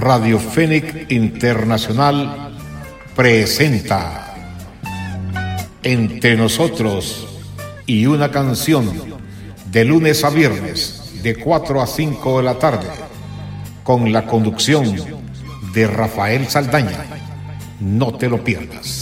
Radio Fénix Internacional presenta Entre Nosotros y una canción, de lunes a viernes de 4 a 5 de la tarde, con la conducción de Rafael Saldaña. No te lo pierdas.